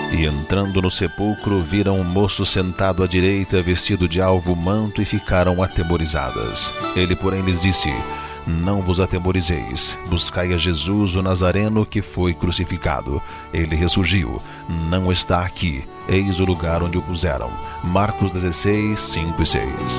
E entrando no sepulcro, viram um moço sentado à direita, vestido de alvo manto, e ficaram atemorizadas. Ele, porém, lhes disse: Não vos atemorizeis, buscai a Jesus o Nazareno, que foi crucificado. Ele ressurgiu, não está aqui, eis o lugar onde o puseram. Marcos 16, 5 e 6.